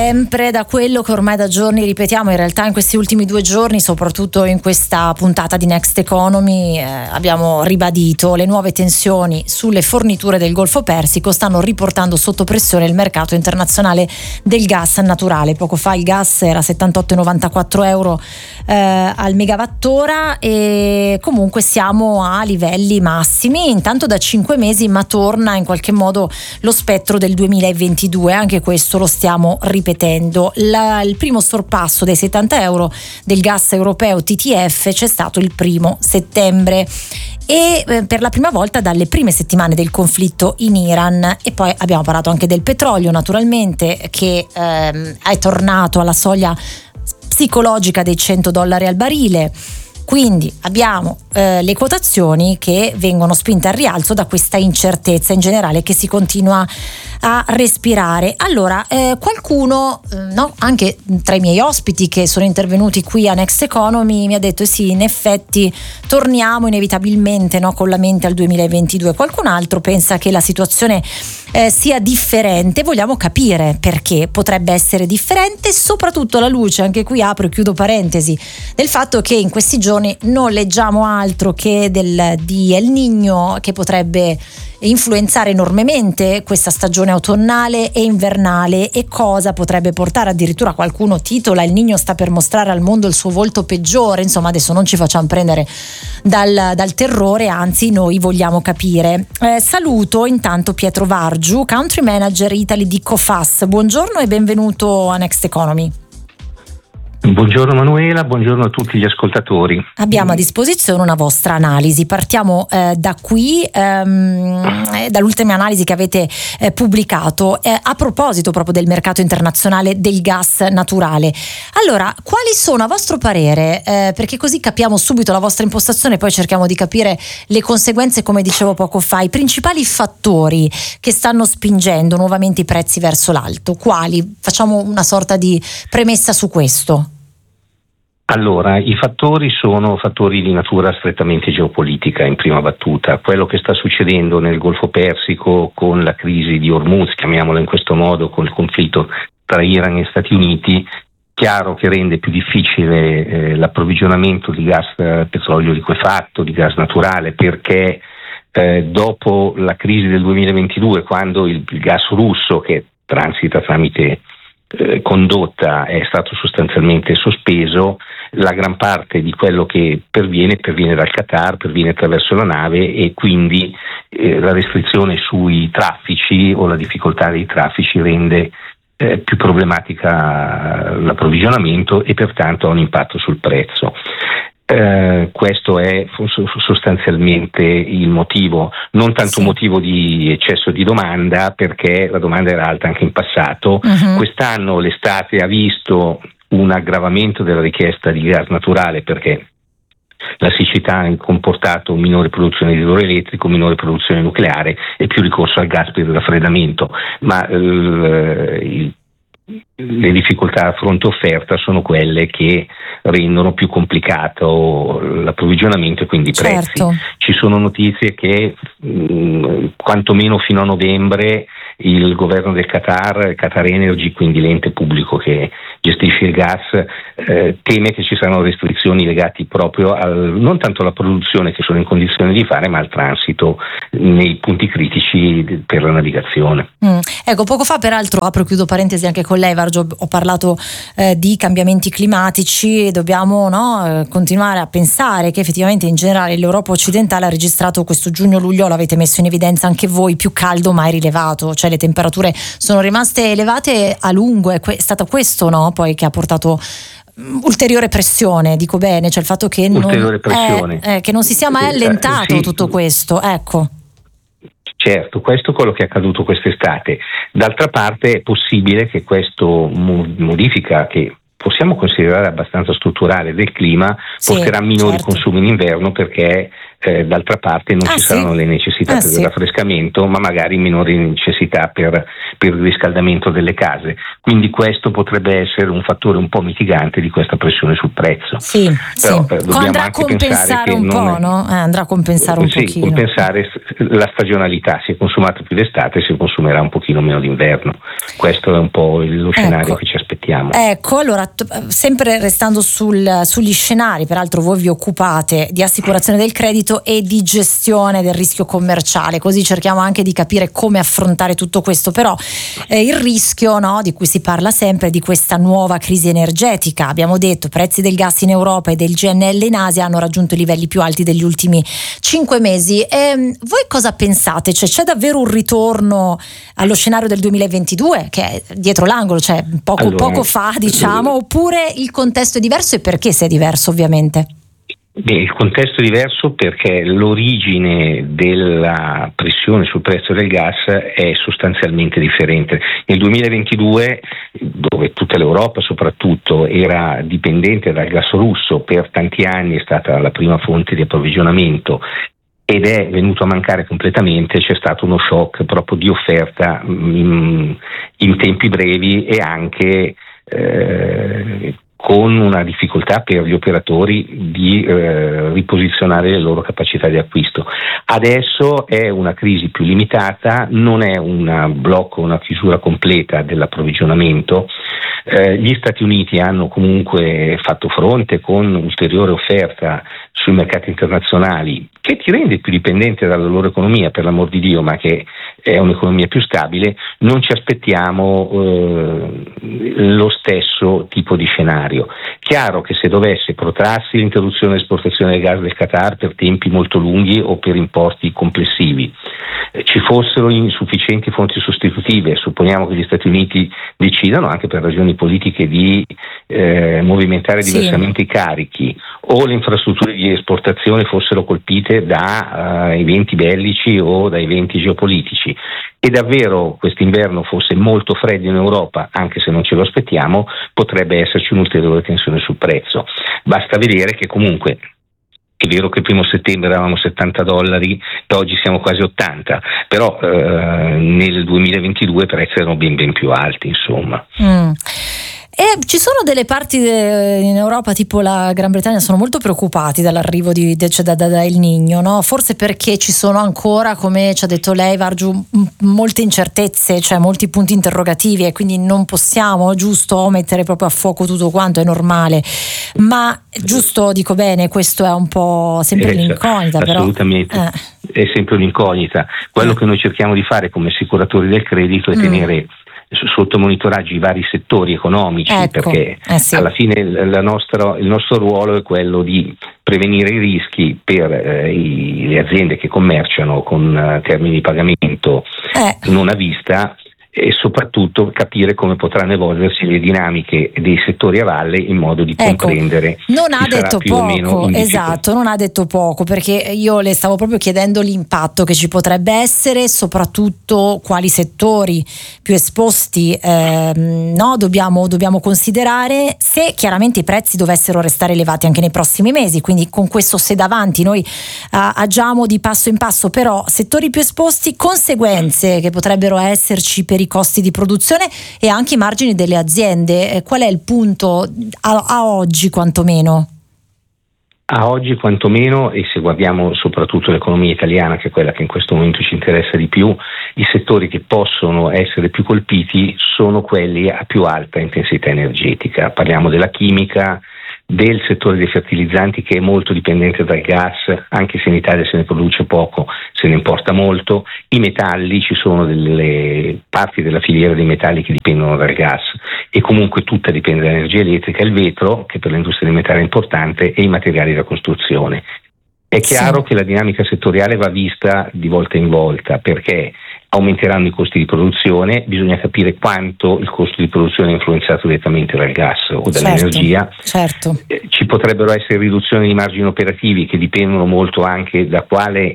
Sempre da quello che ormai da giorni ripetiamo, in realtà in questi ultimi 2 giorni, soprattutto in questa puntata di Next Economy, abbiamo ribadito le nuove tensioni sulle forniture del Golfo Persico stanno riportando sotto pressione il mercato internazionale del gas naturale. Poco fa il gas era 78,94 euro al megawattora e comunque siamo a livelli massimi intanto da 5 mesi, ma torna in qualche modo lo spettro del 2022, anche questo lo stiamo ripetendo. Il primo sorpasso dei 70 euro del gas europeo TTF c'è stato il 1 settembre e per la prima volta dalle prime settimane del conflitto in Iran. E poi abbiamo parlato anche del petrolio, naturalmente, che è tornato alla soglia psicologica dei $100 al barile. Quindi abbiamo le quotazioni che vengono spinte al rialzo da questa incertezza in generale che si continua a respirare. Allora, qualcuno, anche tra i miei ospiti che sono intervenuti qui a Next Economy, mi ha detto sì, in effetti torniamo inevitabilmente con la mente al 2022. Qualcun altro pensa che la situazione sia differente. Vogliamo capire perché potrebbe essere differente, soprattutto alla luce, anche qui apro e chiudo parentesi, del fatto che in questi giorni non leggiamo altro che di El Niño, che potrebbe influenzare enormemente questa stagione autunnale e invernale, e cosa potrebbe portare. Addirittura qualcuno titola: El Niño sta per mostrare al mondo il suo volto peggiore. Insomma, adesso non ci facciamo prendere dal terrore, anzi noi vogliamo capire. Saluto intanto Pietro Vargiu, Country Manager Italy di Coface. Buongiorno e benvenuto a Next Economy. Buongiorno Manuela, buongiorno a tutti gli ascoltatori. Abbiamo a disposizione una vostra analisi. Partiamo da qui, dall'ultima analisi che avete pubblicato a proposito proprio del mercato internazionale del gas naturale. Allora, quali sono a vostro parere, perché così capiamo subito la vostra impostazione, poi cerchiamo di capire le conseguenze, come dicevo poco fa, i principali fattori che stanno spingendo nuovamente i prezzi verso l'alto? Quali? Facciamo una sorta di premessa su questo. Allora, i fattori sono fattori di natura strettamente geopolitica in prima battuta. Quello che sta succedendo nel Golfo Persico con la crisi di Hormuz, chiamiamola in questo modo, con il conflitto tra Iran e Stati Uniti, chiaro che rende più difficile l'approvvigionamento di gas, petrolio liquefatto, di gas naturale, perché dopo la crisi del 2022, quando il gas russo, che transita tramite condotta, è stato sostanzialmente sospeso, la gran parte di quello che perviene dal Qatar, perviene attraverso la nave, e quindi la restrizione sui traffici o la difficoltà dei traffici rende più problematica l'approvvigionamento e pertanto ha un impatto sul prezzo. Questo è sostanzialmente il motivo, non tanto un motivo di eccesso di domanda, perché la domanda era alta anche in passato. Quest'anno l'estate ha visto un aggravamento della richiesta di gas naturale, perché la siccità ha comportato minore produzione di idroelettrico, minore produzione nucleare e più ricorso al gas per il raffreddamento, ma le difficoltà a fronte offerta sono quelle che rendono più complicato l'approvvigionamento e quindi i prezzi. Certo. Ci sono notizie che quantomeno fino a novembre il governo del Qatar Energy, quindi l'ente pubblico che gestisce il gas, teme che ci saranno restrizioni legate proprio non tanto alla produzione, che sono in condizione di fare, ma al transito nei punti critici per la navigazione. Ecco, poco fa, peraltro, apro e chiudo parentesi anche con lei, Vargio, ho parlato di cambiamenti climatici e dobbiamo continuare a pensare che effettivamente in generale l'Europa occidentale ha registrato questo giugno-luglio, l'avete messo in evidenza anche voi, più caldo mai rilevato, cioè le temperature sono rimaste elevate a lungo, è stato questo poi che ha portato ulteriore pressione, dico bene, cioè il fatto che che non si sia mai allentato tutto questo, ecco. Certo, questo è quello che è accaduto quest'estate. D'altra parte è possibile che questo modifica, che possiamo considerare abbastanza strutturale, del clima, porterà minori consumi in inverno, perché d'altra parte non ci saranno le necessità per il raffrescamento, ma magari minori necessità per il riscaldamento delle case. Quindi questo potrebbe essere un fattore un po' mitigante di questa pressione sul prezzo. Però, andrà a compensare un po', no? Andrà a compensare un pochino. Compensare la stagionalità, si è consumata più d'estate, si consumerà un pochino meno d'inverno. Questo è un po' lo scenario che ci aspettiamo. Ecco, allora sempre restando sugli scenari, peraltro voi vi occupate di assicurazione del credito e di gestione del rischio commerciale, così cerchiamo anche di capire come affrontare tutto questo. Però il rischio, no, di cui si parla sempre, di questa nuova crisi energetica. Abbiamo detto prezzi del gas in Europa e del GNL in Asia hanno raggiunto i livelli più alti degli ultimi 5 mesi. Voi cosa pensate? Cioè, c'è davvero un ritorno allo scenario del 2022 che è dietro l'angolo, cioè poco fa, diciamo, oppure il contesto è diverso, e perché se è diverso ovviamente? Il contesto è diverso perché l'origine della pressione sul prezzo del gas è sostanzialmente differente. Nel 2022, dove tutta l'Europa soprattutto era dipendente dal gas russo, per tanti anni è stata la prima fonte di approvvigionamento ed è venuto a mancare completamente, c'è stato uno shock proprio di offerta in tempi brevi e anche con una difficoltà per gli operatori di riposizionare le loro capacità di acquisto. Adesso è una crisi più limitata, non è un blocco, una chiusura completa dell'approvvigionamento. Gli Stati Uniti hanno comunque fatto fronte con ulteriore offerta sui mercati internazionali, che ti rende più dipendente dalla loro economia, per l'amor di Dio, ma che è un'economia più stabile. Non ci aspettiamo lo stesso tipo di scenario. Chiaro che se dovesse protrarsi l'interruzione dell'esportazione del gas del Qatar per tempi molto lunghi o per importi complessivi, ci fossero insufficienti fonti sostitutive, supponiamo che gli Stati Uniti decidano anche per ragioni politiche di movimentare diversamente i carichi, o le infrastrutture di esportazione fossero colpite da eventi bellici o da eventi geopolitici, e davvero quest'inverno fosse molto freddo in Europa, anche se non ce lo aspettiamo, potrebbe esserci un'ulteriore tensione sul prezzo. Basta vedere che comunque è vero che il 1 settembre eravamo $70 e oggi siamo quasi 80, però nel 2022 i prezzi erano ben più alti, insomma. E ci sono delle parti in Europa, tipo la Gran Bretagna, sono molto preoccupati dall'arrivo da El Niño, no? Forse perché ci sono ancora, come ci ha detto lei, Vargiu, molte incertezze, cioè molti punti interrogativi, e quindi non possiamo, giusto, mettere proprio a fuoco tutto quanto, è normale. Ma giusto, dico bene, questo è un po' sempre un'incognita, però. Assolutamente, è sempre un'incognita. Quello che noi cerchiamo di fare come assicuratori del credito è tenere sotto monitoraggio i vari settori economici, perché alla fine il nostro ruolo è quello di prevenire i rischi per le aziende che commerciano con termini di pagamento non a vista, e soprattutto capire come potranno evolversi le dinamiche dei settori a valle in modo di comprendere. Non ha detto poco, esatto, non ha detto poco, perché io le stavo proprio chiedendo l'impatto che ci potrebbe essere, soprattutto quali settori più esposti dobbiamo considerare, se chiaramente i prezzi dovessero restare elevati anche nei prossimi mesi. Quindi con questo se davanti noi agiamo di passo in passo, però settori più esposti, conseguenze che potrebbero esserci per i costi di produzione e anche i margini delle aziende. Qual è il punto a oggi quantomeno? A oggi quantomeno, e se guardiamo soprattutto l'economia italiana, che è quella che in questo momento ci interessa di più, i settori che possono essere più colpiti sono quelli a più alta intensità energetica. Parliamo della chimica, del settore dei fertilizzanti, che è molto dipendente dal gas, anche se in Italia se ne produce poco, se ne importa molto. I metalli, ci sono delle parti della filiera dei metalli che dipendono dal gas, e comunque tutta dipende dall'energia elettrica, il vetro, che per l'industria dei metalli è importante, e i materiali da costruzione. È chiaro che la dinamica settoriale va vista di volta in volta, perché aumenteranno i costi di produzione, bisogna capire quanto il costo di produzione è influenzato direttamente dal gas o dall'energia. Ci potrebbero essere riduzioni di margini operativi che dipendono molto anche da quale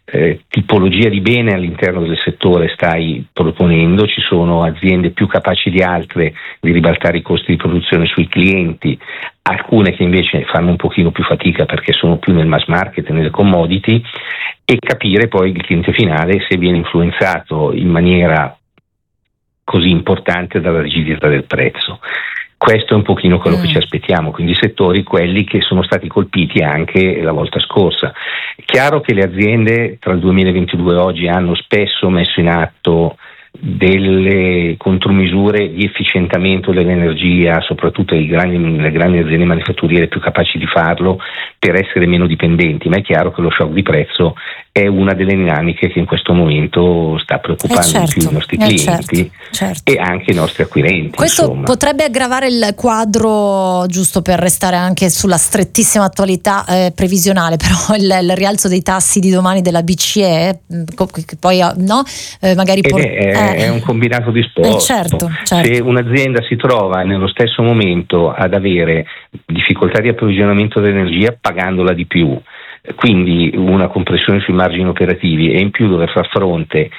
tipologia di bene all'interno del settore stai proponendo. Ci sono aziende più capaci di altre di ribaltare i costi di produzione sui clienti, alcune che invece fanno un pochino più fatica perché sono più nel mass market e nelle commodity, e capire poi il cliente finale se viene influenzato in maniera così importante dalla rigidità del prezzo. Questo è un pochino quello che ci aspettiamo, quindi settori quelli che sono stati colpiti anche la volta scorsa. È chiaro che le aziende tra il 2022 e oggi hanno spesso messo in atto delle contromisure di efficientamento dell'energia, soprattutto le grandi aziende manifatturiere più capaci di farlo per essere meno dipendenti, ma è chiaro che lo shock di prezzo è una delle dinamiche che in questo momento sta preoccupando di più i nostri clienti e anche i nostri acquirenti. Questo potrebbe aggravare il quadro, giusto per restare anche sulla strettissima attualità previsionale, però il rialzo dei tassi di domani della BCE, che poi magari è un combinato disposto. Certo. Se un'azienda si trova nello stesso momento ad avere difficoltà di approvvigionamento dell'energia pagandola di più, quindi una compressione sui margini operativi, e in più dover far fronte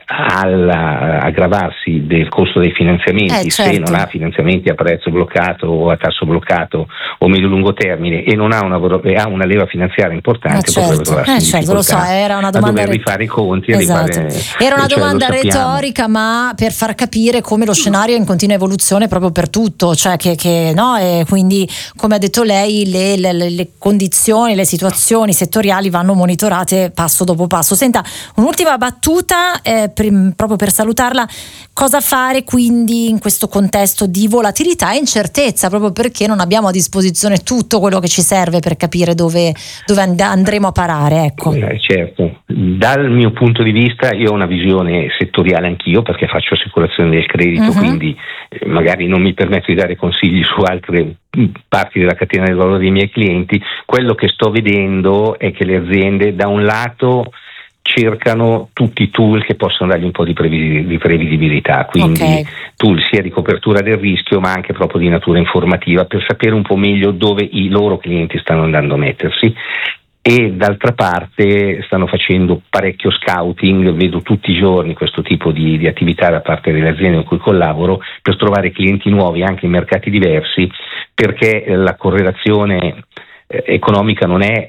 all'aggravarsi del costo dei finanziamenti, se non ha finanziamenti a prezzo bloccato o a tasso bloccato o medio-lungo termine e non ha una leva finanziaria importante, potrebbe trovarsi lo so, era una domanda a dover rifare i conti. Era una domanda retorica, ma per far capire come lo scenario è in continua evoluzione proprio per tutto, cioè che no, e quindi come ha detto lei le condizioni, le situazioni settoriali vanno monitorate passo dopo passo. Senta, un'ultima battuta proprio per salutarla: cosa fare quindi in questo contesto di volatilità e incertezza, proprio perché non abbiamo a disposizione tutto quello che ci serve per capire dove andremo a parare, ecco. Certo, dal mio punto di vista io ho una visione settoriale anch'io, perché faccio assicurazione del credito, quindi magari non mi permetto di dare consigli su altre parti della catena del valore dei miei clienti. Quello che sto vedendo è che le aziende da un lato cercano tutti i tool che possono dargli un po' di prevedibilità, quindi tool sia di copertura del rischio ma anche proprio di natura informativa, per sapere un po' meglio dove i loro clienti stanno andando a mettersi, e d'altra parte stanno facendo parecchio scouting. Vedo tutti i giorni questo tipo di attività da parte delle aziende con cui collaboro per trovare clienti nuovi anche in mercati diversi, perché la correlazione economica non è,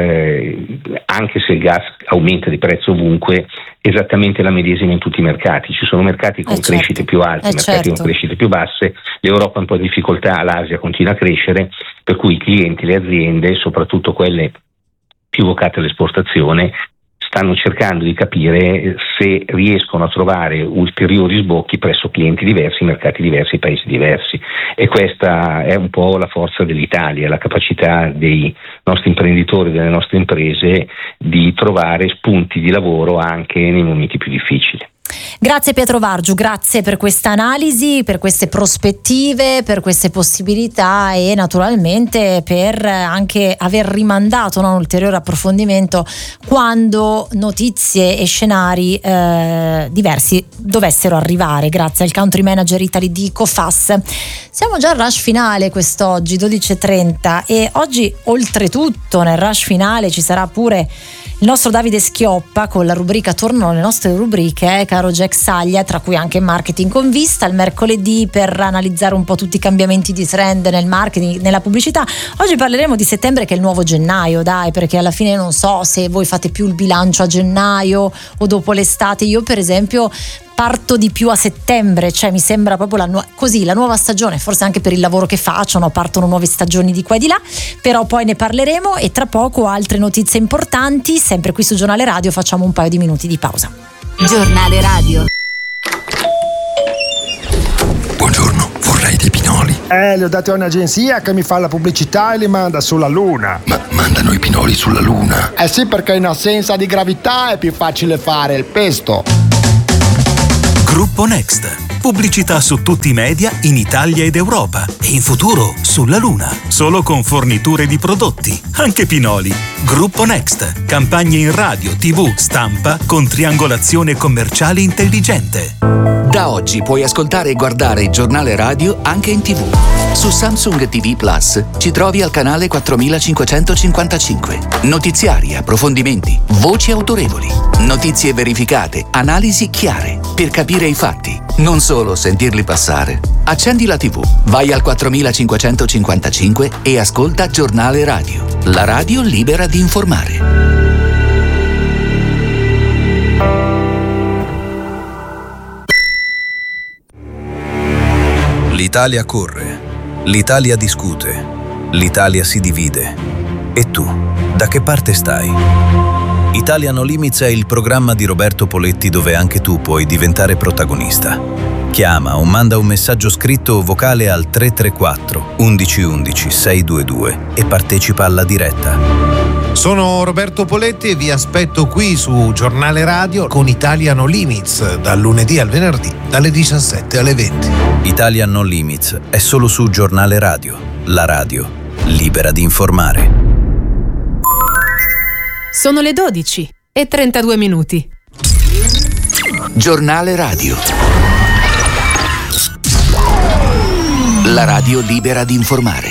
anche se il gas aumenta di prezzo ovunque, esattamente la medesima in tutti i mercati. Ci sono mercati con crescite più alte, mercati con crescite più basse. L'Europa ha un po' di difficoltà, l'Asia continua a crescere, per cui i clienti, le aziende, soprattutto quelle più vocate all'esportazione, stanno cercando di capire se riescono a trovare ulteriori sbocchi presso clienti diversi, mercati diversi, paesi diversi, e questa è un po' la forza dell'Italia, la capacità dei nostri imprenditori, delle nostre imprese di trovare spunti di lavoro anche nei momenti più difficili. Grazie Pietro Vargiu, grazie per questa analisi, per queste prospettive, per queste possibilità e naturalmente per anche aver rimandato un ulteriore approfondimento quando notizie e scenari diversi dovessero arrivare. Grazie al country manager Italy di Coface. Siamo già al rush finale quest'oggi, 12:30, e oggi oltretutto nel rush finale ci sarà pure il nostro Davide Schioppa con la rubrica Tornano le nostre rubriche, caro Jack Saglia, tra cui anche marketing con vista, il mercoledì per analizzare un po' tutti i cambiamenti di trend nel marketing, nella pubblicità. Oggi parleremo di settembre, che è il nuovo gennaio, dai, perché alla fine non so se voi fate più il bilancio a gennaio o dopo l'estate. Io per esempio parto di più a settembre, cioè mi sembra proprio la nuova stagione, forse anche per il lavoro che faccio, no? Partono nuove stagioni di qua e di là, però poi ne parleremo, e tra poco altre notizie importanti, sempre qui su Giornale Radio. Facciamo un paio di minuti di pausa. Giornale Radio. Buongiorno, vorrei dei pinoli. Li ho dati a un'agenzia che mi fa la pubblicità e li manda sulla Luna. Ma mandano i pinoli sulla Luna? Eh sì, perché in assenza di gravità è più facile fare il pesto. Gruppo Next. Pubblicità su tutti i media in Italia ed Europa e in futuro sulla Luna. Solo con forniture di prodotti, anche pinoli. Gruppo Next. Campagne in radio, TV, stampa con triangolazione commerciale intelligente. Da oggi puoi ascoltare e guardare il Giornale Radio anche in TV. Su Samsung TV Plus ci trovi al canale 4555. Notiziari, approfondimenti, voci autorevoli, notizie verificate, analisi chiare, per capire i fatti, non solo sentirli passare. Accendi la TV, vai al 4555 e ascolta Giornale Radio. La radio libera di informare. L'Italia corre, l'Italia discute, l'Italia si divide. E tu, da che parte stai? Italia No Limits è il programma di Roberto Poletti dove anche tu puoi diventare protagonista. Chiama o manda un messaggio scritto o vocale al 334 1111 622 e partecipa alla diretta. Sono Roberto Poletti e vi aspetto qui su Giornale Radio con Italia No Limits, dal lunedì al venerdì, dalle 17 alle 20. Italia No Limits è solo su Giornale Radio, la radio libera di informare. Sono le 12:32. Giornale Radio. La radio libera di informare.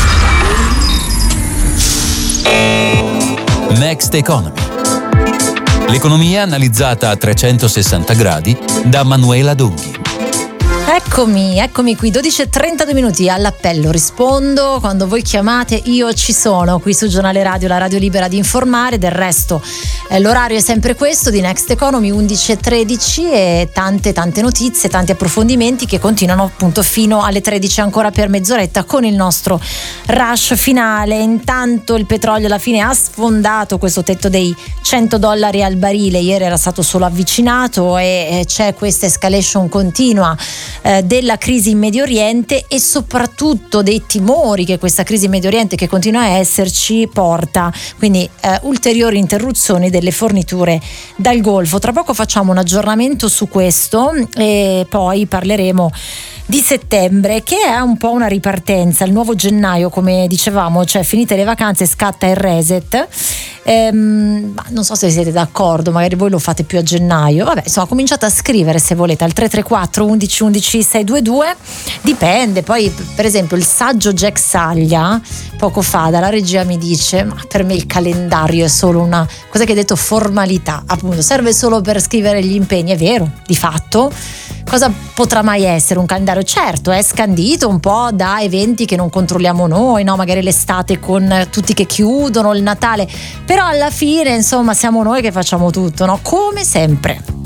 Next Economy. L'economia analizzata a 360 gradi da Manuela Donghi. Eccomi qui, 12:32 all'appello, rispondo quando voi chiamate, io ci sono qui su Giornale Radio, la radio libera di informare. Del resto l'orario è sempre questo di Next Economy, 11:13, e tante notizie, tanti approfondimenti che continuano appunto fino alle 13 ancora per mezz'oretta con il nostro rush finale. Intanto il petrolio alla fine ha sfondato questo tetto dei $100 al barile, ieri era stato solo avvicinato e c'è questa escalation continua della crisi in Medio Oriente e soprattutto dei timori che questa crisi in Medio Oriente, che continua a esserci, porta quindi ulteriori interruzioni delle forniture dal Golfo. Tra poco facciamo un aggiornamento su questo e poi parleremo di settembre, che è un po' una ripartenza, il nuovo gennaio, come dicevamo, cioè finite le vacanze scatta il reset. Non so se siete d'accordo, magari voi lo fate più a gennaio. Vabbè, insomma, cominciate a scrivere se volete al 334 1111 622, dipende. Poi per esempio il saggio Jack Saglia poco fa dalla regia mi dice: ma per me il calendario è solo una cosa che hai detto, formalità, appunto, serve solo per scrivere gli impegni. È vero, di fatto cosa potrà mai essere un calendario? Certo, è scandito un po' da eventi che non controlliamo noi, no? Magari l'estate con tutti che chiudono, il Natale, però alla fine insomma siamo noi che facciamo tutto, no? Come sempre.